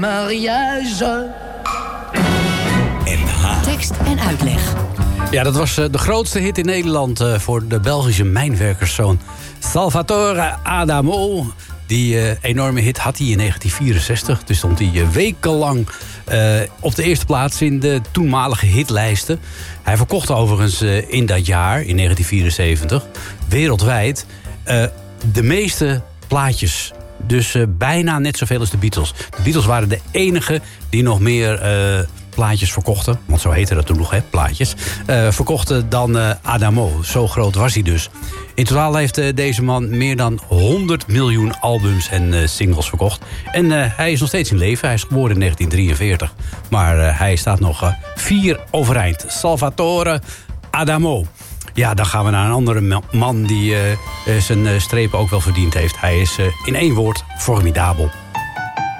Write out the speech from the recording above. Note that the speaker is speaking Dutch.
Mariage. Tekst en uitleg. Ja, dat was de grootste hit in Nederland voor de Belgische mijnwerkerszoon Salvatore Adamo. Die enorme hit had hij in 1964. Dus stond hij wekenlang op de eerste plaats in de toenmalige hitlijsten. Hij verkocht overigens in dat jaar, in 1974, wereldwijd de meeste plaatjes. Dus bijna net zoveel als de Beatles. De Beatles waren de enige die nog meer plaatjes verkochten. Want zo heette dat toen nog, hè, plaatjes. Verkochten dan Adamo. Zo groot was hij dus. In totaal heeft deze man meer dan 100 miljoen albums en singles verkocht. En hij is nog steeds in leven. Hij is geboren in 1943. Maar hij staat nog 4 overeind. Salvatore Adamo. Ja, dan gaan we naar een andere man die zijn strepen ook wel verdiend heeft. Hij is in één woord formidabel.